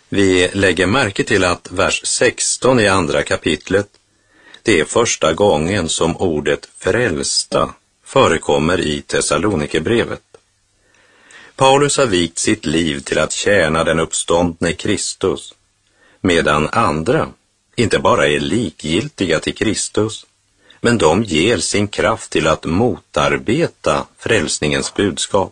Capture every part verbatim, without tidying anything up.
Vi lägger märke till att vers sexton i andra kapitlet, det är första gången som ordet frälsta förekommer i Thessalonikerbrevet. Paulus har vikt sitt liv till att tjäna den uppståndne Kristus, medan andra inte bara är likgiltiga till Kristus, men de ger sin kraft till att motarbeta frälsningens budskap.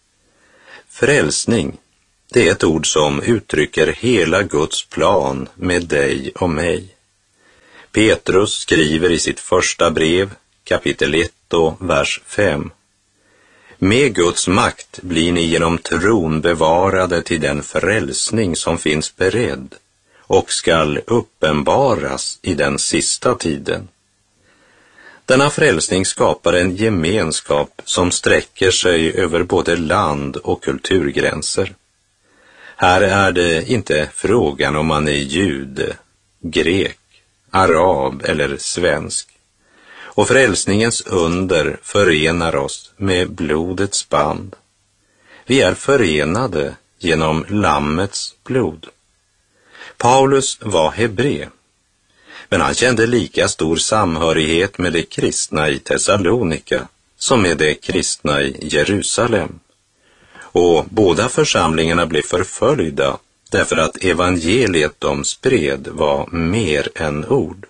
Frälsning, det är ett ord som uttrycker hela Guds plan med dig och mig. Petrus skriver i sitt första brev, kapitel ett och vers fem. Med Guds makt blir ni genom tron bevarade till den frälsning som finns beredd och skall uppenbaras i den sista tiden. Denna frälsning skapar en gemenskap som sträcker sig över både land- och kulturgränser. Här är det inte frågan om man är jude, grek, arab eller svensk. Och frälsningens under förenar oss med blodets band. Vi är förenade genom lammets blod. Paulus var hebre, men han kände lika stor samhörighet med de kristna i Thessalonika som med de kristna i Jerusalem. Och båda församlingarna blev förföljda därför att evangeliet de spred var mer än ord.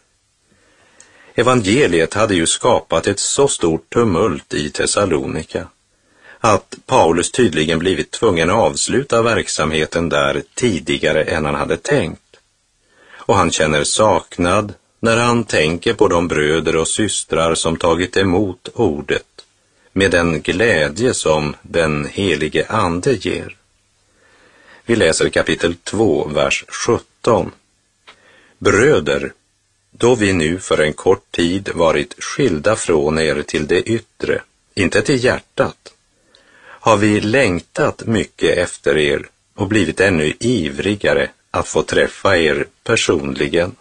Evangeliet hade ju skapat ett så stort tumult i Thessalonika att Paulus tydligen blivit tvungen att avsluta verksamheten där tidigare än han hade tänkt. Och han känner saknad när han tänker på de bröder och systrar som tagit emot ordet med den glädje som den helige ande ger. Vi läser kapitel två, vers sjutton. Bröder, då vi nu för en kort tid varit skilda från er till det yttre, inte till hjärtat, har vi längtat mycket efter er och blivit ännu ivrigare att få träffa er personligen.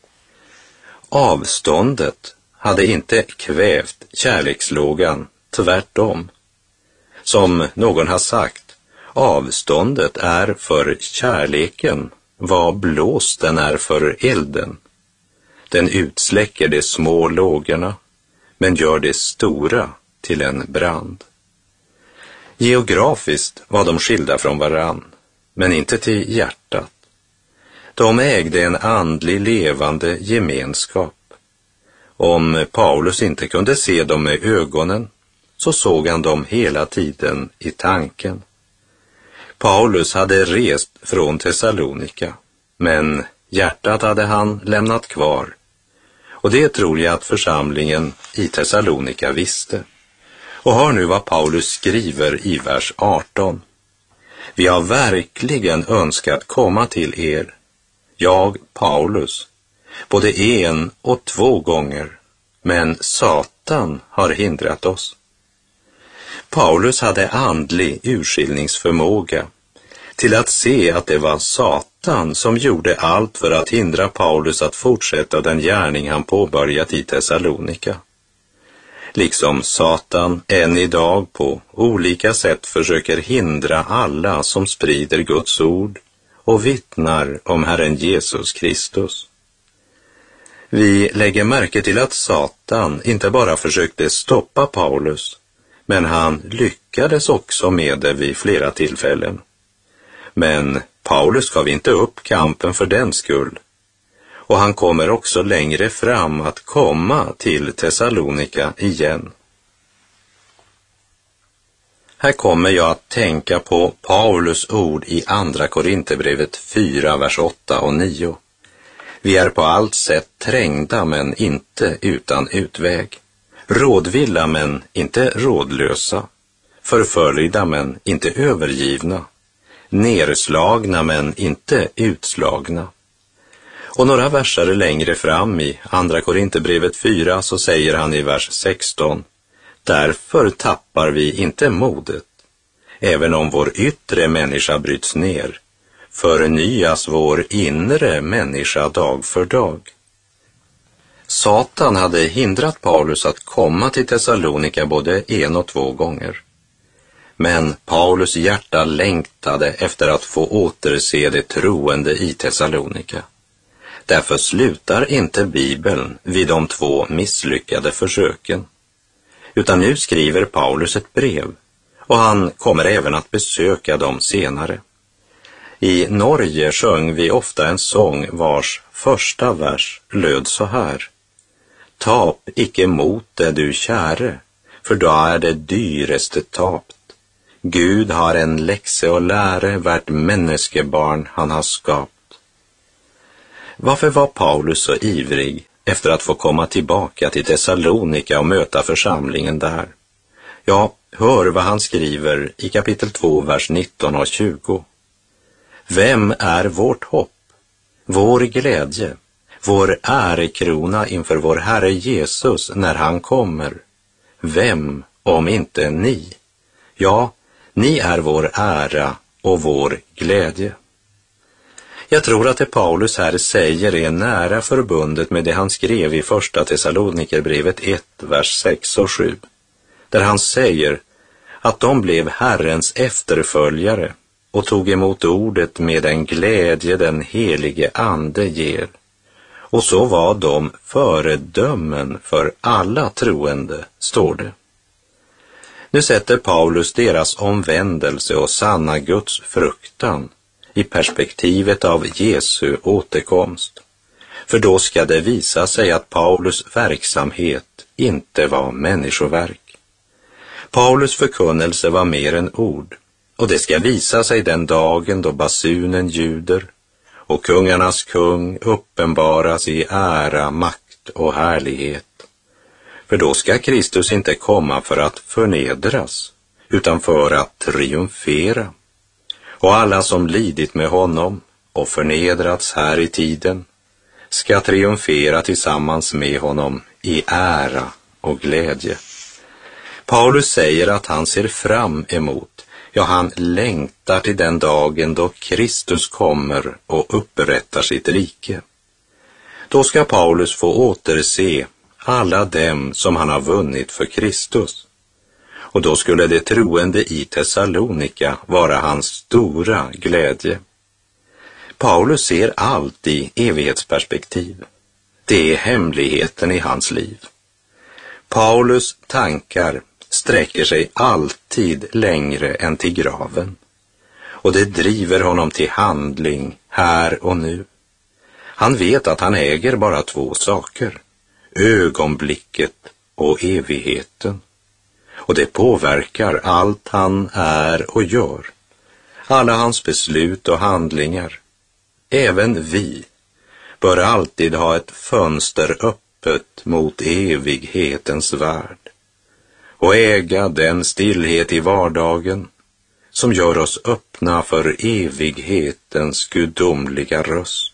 Avståndet hade inte kvävt kärlekslågan, tvärtom. Som någon har sagt, avståndet är för kärleken vad blåsten är för elden. Den utsläcker de små lågorna, men gör det stora till en brand. Geografiskt var de skilda från varann, men inte till hjärtat. De ägde en andlig levande gemenskap. Om Paulus inte kunde se dem med ögonen, så såg han dem hela tiden i tanken. Paulus hade rest från Thessalonika, men hjärtat hade han lämnat kvar. Och det tror jag att församlingen i Thessalonika visste. Och hör nu vad Paulus skriver i vers arton. Vi har verkligen önskat komma till er, jag, Paulus, både en och två gånger, men Satan har hindrat oss. Paulus hade andlig urskiljningsförmåga till att se att det var Satan som gjorde allt för att hindra Paulus att fortsätta den gärning han påbörjat i Thessalonika. Liksom Satan än idag på olika sätt försöker hindra alla som sprider Guds ord och vittnar om Herren Jesus Kristus. Vi lägger märke till att Satan inte bara försökte stoppa Paulus, men han lyckades också med det vid flera tillfällen. Men Paulus gav inte upp kampen för den skull. Och han kommer också längre fram att komma till Thessalonika igen. Här kommer jag att tänka på Paulus ord i andra Korinthierbrevet fyra, vers åtta och nio. Vi är på allt sätt trängda men inte utan utväg. Rådvilla men inte rådlösa. Förföljda men inte övergivna. Nerslagna men inte utslagna. Och några verser längre fram i andra Korinthierbrevet fyra så säger han i vers sexton: därför tappar vi inte modet, även om vår yttre människa bryts ner, förnyas vår inre människa dag för dag. Satan hade hindrat Paulus att komma till Thessalonika både en och två gånger. Men Paulus hjärta längtade efter att få återse det troende i Thessalonika. Därför slutar inte Bibeln vid de två misslyckade försöken. Utan nu skriver Paulus ett brev, och han kommer även att besöka dem senare. I Norge sjöng vi ofta en sång vars första vers löd så här: Tap icke mot det du käre, för då är det dyreste tapt. Gud har en läxe och läre värt menneskebarn han har skapt. Varför var Paulus så ivrig efter att få komma tillbaka till Thessalonika och möta församlingen där? Ja, hör vad han skriver i kapitel två, vers nitton och tjugo. Vem är vårt hopp, vår glädje, vår ärekrona inför vår Herre Jesus när han kommer? Vem om inte ni? Ja, ni är vår ära och vår glädje. Jag tror att det Paulus här säger är nära förbundet med det han skrev i första Thessalonikerbrevet ett, vers sex och sju. Där han säger att de blev Herrens efterföljare och tog emot ordet med den glädje den helige ande ger. Och så var de föredömen för alla troende, står det. Nu sätter Paulus deras omvändelse och sanna Guds fruktan i perspektivet av Jesu återkomst. För då ska det visa sig att Paulus verksamhet inte var människoverk. Paulus förkunnelse var mer än ord, och det ska visa sig den dagen då basunen ljuder och kungarnas kung uppenbaras i ära, makt och härlighet. För då ska Kristus inte komma för att förnedras, utan för att triumfera. Och alla som lidit med honom och förnedrats här i tiden ska triumfera tillsammans med honom i ära och glädje. Paulus säger att han ser fram emot, ja, han längtar till den dagen då Kristus kommer och upprättar sitt rike. Då ska Paulus få återse alla dem som han har vunnit för Kristus. Och då skulle det troende i Thessalonika vara hans stora glädje. Paulus ser allt i evighetsperspektiv. Det är hemligheten i hans liv. Paulus tankar sträcker sig alltid längre än till graven. Och det driver honom till handling här och nu. Han vet att han äger bara två saker: ögonblicket och evigheten. Och det påverkar allt han är och gör, alla hans beslut och handlingar. Även vi bör alltid ha ett fönster öppet mot evighetens värld och äga den stillhet i vardagen som gör oss öppna för evighetens gudomliga röst.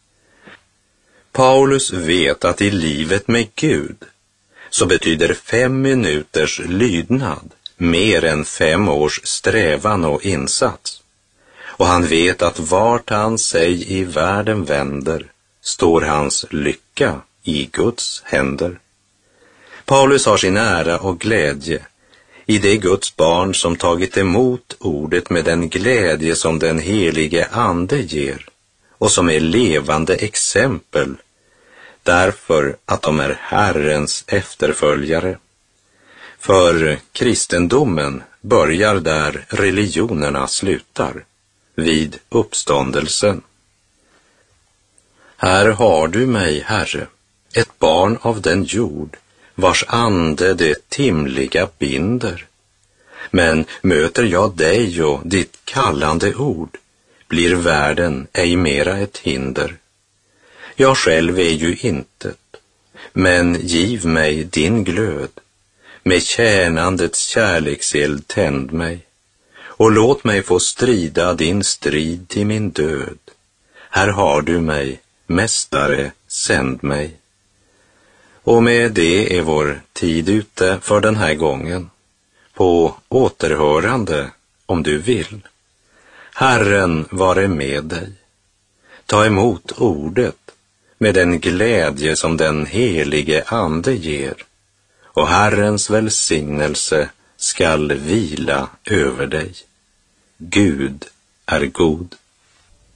Paulus vet att i livet med Gud så betyder fem minuters lydnad mer än fem års strävan och insats. Och han vet att vart han sig i världen vänder står hans lycka i Guds händer. Paulus har sin ära och glädje i det Guds barn som tagit emot ordet med den glädje som den helige ande ger och som är levande exempel därför att de är Herrens efterföljare. För kristendomen börjar där religionerna slutar, vid uppståndelsen. Här har du mig, Herre, ett barn av den jord, vars ande det timliga binder. Men möter jag dig och ditt kallande ord, blir världen ej mera ett hinder. Jag själv är ju intet, men giv mig din glöd, med tjänandets kärlekseld tänd mig, och låt mig få strida din strid till min död. Här har du mig, Mästare, sänd mig. Och med det är vår tid ute för den här gången. På återhörande, om du vill. Herren vare med dig. Ta emot ordet med den glädje som den helige ande ger, och Herrens välsignelse skall vila över dig. Gud är god.